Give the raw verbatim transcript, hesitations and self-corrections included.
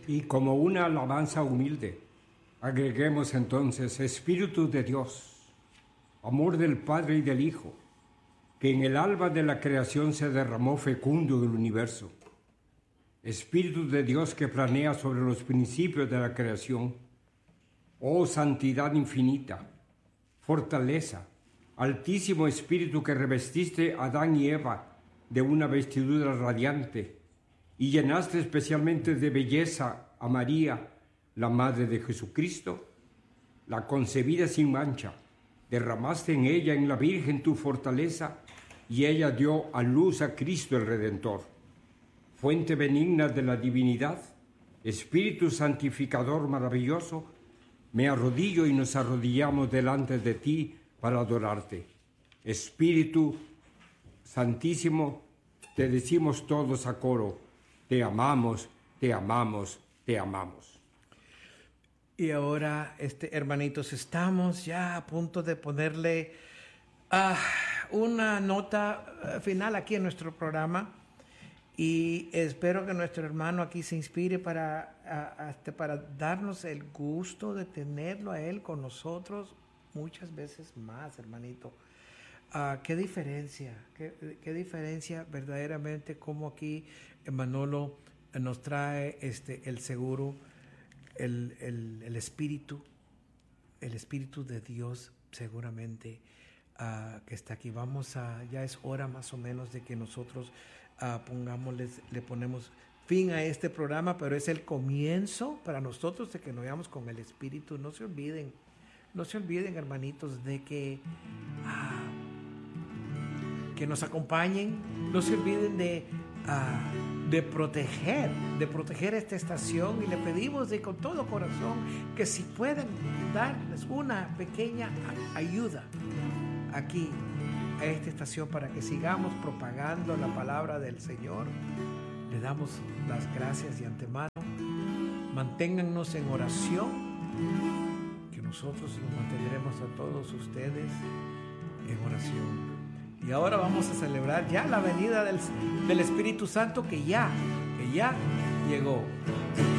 Y como una alabanza humilde, agreguemos entonces Espíritu de Dios, amor del Padre y del Hijo, que en el alba de la creación se derramó fecundo en el universo. Espíritu de Dios que planea sobre los principios de la creación. Oh santidad infinita, fortaleza, altísimo Espíritu que revestiste a Adán y Eva de una vestidura radiante y llenaste especialmente de belleza a María, la Madre de Jesucristo, la concebida sin mancha. Derramaste en ella, en la Virgen, tu fortaleza, y ella dio a luz a Cristo el Redentor. Fuente benigna de la divinidad, Espíritu santificador maravilloso, me arrodillo y nos arrodillamos delante de ti para adorarte. Espíritu Santísimo, te decimos todos a coro, te amamos, te amamos, te amamos. Y ahora, este, hermanitos, estamos ya a punto de ponerle uh, una nota final aquí en nuestro programa, y espero que nuestro hermano aquí se inspire para, a, a, este, para darnos el gusto de tenerlo a él con nosotros muchas veces más, hermanito. Uh, qué diferencia, qué, qué diferencia verdaderamente como aquí Manolo nos trae este, el seguro, el, el, el espíritu, el espíritu de Dios seguramente uh, que está aquí. Vamos a, ya es hora más o menos de que nosotros uh, pongámosles, le ponemos fin a este programa, pero es el comienzo para nosotros de que nos vayamos con el espíritu. No se olviden, no se olviden, hermanitos, de que uh, que nos acompañen, no se olviden de, uh, de proteger, de proteger esta estación, y le pedimos de con todo corazón que si pueden darles una pequeña ayuda aquí a esta estación para que sigamos propagando la palabra del Señor. Le damos las gracias de antemano. Manténgannos en oración, que nosotros los mantendremos a todos ustedes en oración. Y ahora vamos a celebrar ya la venida del, del Espíritu Santo que ya, que ya llegó.